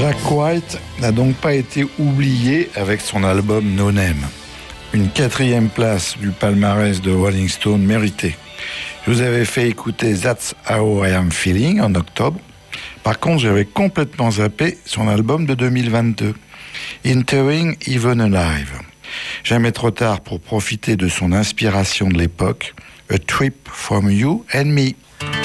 Jack White n'a donc pas été oublié avec son album No Name. Une 4e place du palmarès de Rolling Stone méritée. Je vous avais fait écouter That's How I Am Feeling en octobre. Par contre, j'avais complètement zappé son album de 2022, Entering Even Alive. Jamais trop tard pour profiter de son inspiration de l'époque, A Trip from You and Me.